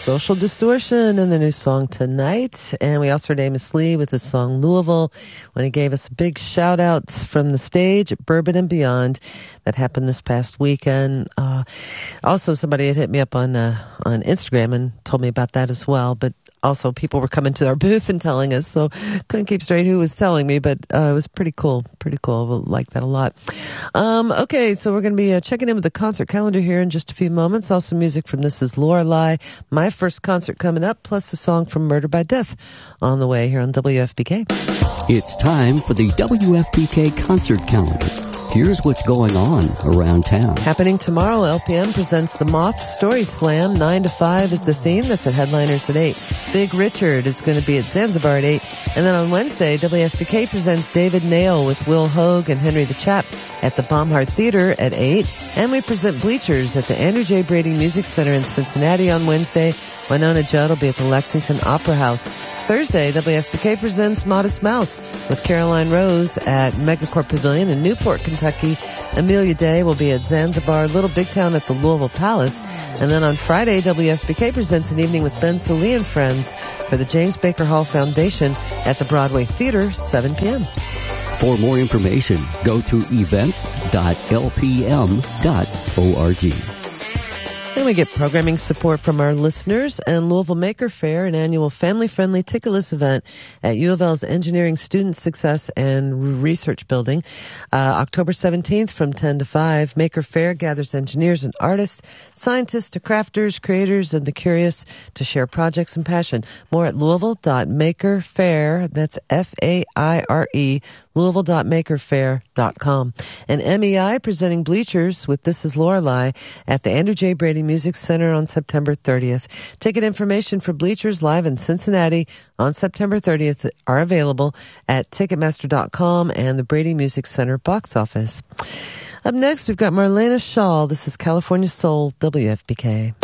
Social Distortion and the new song Tonight. And we also heard Amos Lee with his song Louisville when he gave us a big shout out from the stage at Bourbon and Beyond. That happened this past weekend. Also, somebody had hit me up on Instagram and told me about that as well. But also, people were coming to our booth and telling us, so couldn't keep straight who was telling me, but it was pretty cool. Pretty cool. I like that a lot. Okay, so we're going to be checking in with the concert calendar here in just a few moments. Also, music from This Is Lorelei, my first concert coming up, plus a song from Murder by Death on the way here on WFPK. It's time for the WFPK concert calendar. Here's what's going on around town. Happening tomorrow, LPM presents the Moth Story Slam. 9 to 5 is the theme. That's at Headliners at 8. Big Richard is going to be at Zanzibar at 8. And then on Wednesday, WFPK presents David Nail with Will Hogue and Henry the Chap at the Baumhart Theater at 8. And we present Bleachers at the Andrew J. Brady Music Center in Cincinnati on Wednesday. Winona Judd will be at the Lexington Opera House. Thursday, WFPK presents Modest Mouse with Caroline Rose at Megacorp Pavilion in Newport, Kentucky. Amelia Day will be at Zanzibar, Little Big Town at the Louisville Palace. And then on Friday, WFPK presents an evening with Ben Sollee and friends for the James Baker Hall Foundation at the Broadway Theater, 7 p.m. For more information, go to events.lpm.org. And we get programming support from our listeners and Louisville Maker Faire, an annual family-friendly ticketless event at U of L's Engineering Student Success and Research Building. October 17th from 10 to 5, Maker Faire gathers engineers and artists, scientists to crafters, creators, and the curious to share projects and passion. More at Louisville.makerfaire, that's F-A-I-R-E, Louisville.makerfaire.com. And MEI presenting Bleachers with This Is Lorelei at the Andrew J. Brady Music Center on September 30th. Ticket information for Bleachers live in Cincinnati on September 30th are available at Ticketmaster.com and the Brady Music Center box office. Up next, we've got Marlena Shaw. This is California Soul, WFPK.